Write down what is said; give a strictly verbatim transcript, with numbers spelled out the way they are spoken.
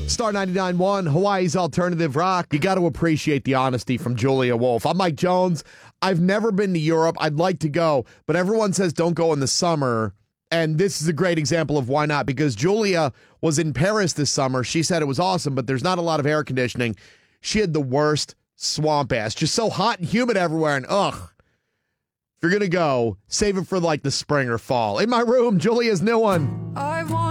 Star ninety-nine point one, Hawaii's Alternative Rock. You got to appreciate the honesty from Julia Wolf. I'm Mike Jones. I've never been to Europe. I'd like to go, but everyone says don't go in the summer. And this is a great example of why not, because Julia was in Paris this summer. She said it was awesome, but there's not a lot of air conditioning. She had the worst swamp ass, just so hot and humid everywhere. And ugh, if you're going to go, save it for like the spring or fall. In my room, Julia's new one.